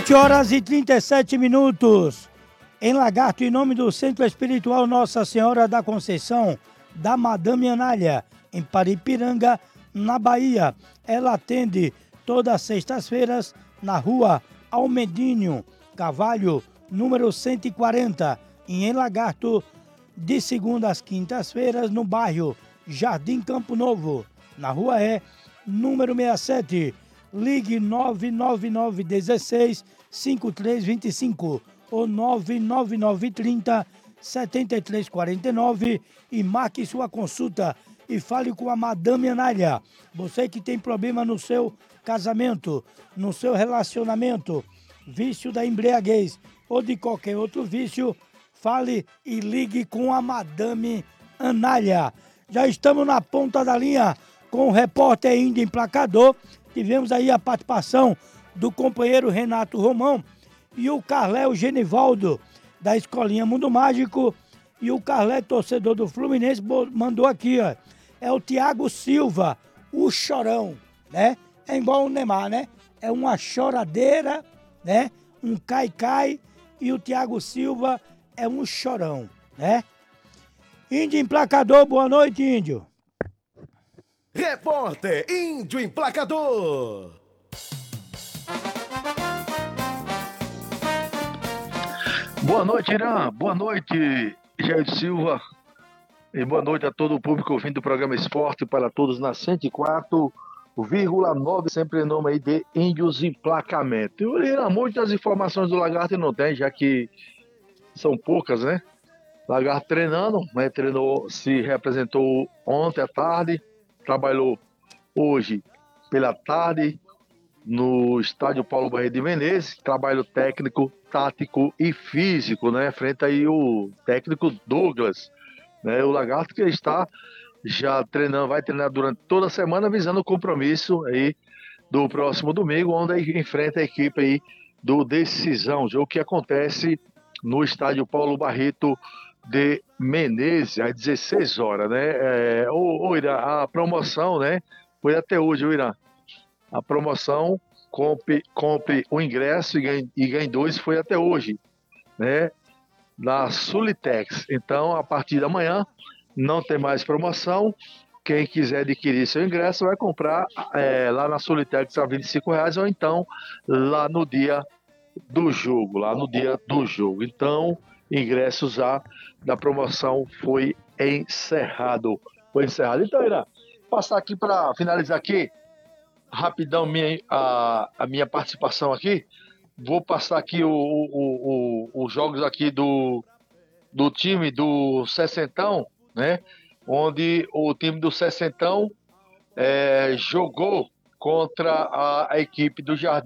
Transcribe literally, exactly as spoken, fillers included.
sete horas e trinta e sete minutos. Em Lagarto, em nome do Centro Espiritual Nossa Senhora da Conceição, da Madame Anália, em Paripiranga, na Bahia. Ela atende todas as sextas-feiras na rua Almedinho Carvalho, número cento e quarenta, e em Lagarto, de segunda às quintas-feiras, no bairro Jardim Campo Novo, na rua E, número sessenta e sete. Ligue nove nove nove um seis cinco três dois cinco ou nove nove nove três zero sete três quatro nove e marque sua consulta e fale com a Madame Anália. Você que tem problema no seu casamento, no seu relacionamento, vício da embriaguez ou de qualquer outro vício, fale e ligue com a Madame Anália. Já estamos na ponta da linha com o repórter Índio Emplacador. Tivemos aí a participação do companheiro Renato Romão e o Carléo Genivaldo, da Escolinha Mundo Mágico. E o Carléo, torcedor do Fluminense, mandou aqui, ó. É o Thiago Silva, o chorão, né? É igual o Neymar, né? É uma choradeira, né? Um cai-cai. E o Thiago Silva é um chorão, né? Índio Emplacador, boa noite, Índio. Repórter Índio Emplacador. Boa noite, Irã. Boa noite, Jair Silva. E boa noite a todo o público ouvindo o programa Esporte para Todos na cento e quatro vírgula nove, sempre em nome aí de Índios Emplacamento. E, Irã, muitas informações do Lagarto não tem, já que são poucas, né? Lagarto treinando, né? Treinou, se representou ontem à tarde, trabalhou hoje pela tarde no estádio Paulo Barreto de Menezes, trabalho técnico, tático e físico, né? Frente aí o técnico Douglas, né? O Lagarto que está já treinando, vai treinar durante toda a semana, visando o compromisso aí do próximo domingo, onde aí enfrenta a equipe aí do Decisão, jogo que acontece no estádio Paulo Barreto de Menezes, às dezesseis horas, né? É, ô, ô, Irã, a promoção, né? Foi até hoje, ô, Irã. A promoção, compre, compre o ingresso e ganhe, e ganhe dois, foi até hoje, né? Na Sulitex. Então, a partir da manhã, não tem mais promoção. Quem quiser adquirir seu ingresso vai comprar é, lá na Sulitex a vinte e cinco reais ou então lá no dia do jogo, lá no dia do jogo. Então, ingressos já da promoção foi encerrado. Foi encerrado. Então, Irã, passar aqui para finalizar aqui, rapidão minha, a, a minha participação aqui. Vou passar aqui o, o, o, os jogos aqui do, do time do Sessentão, né? Onde o time do Sessentão é, jogou contra a, a equipe do Jardim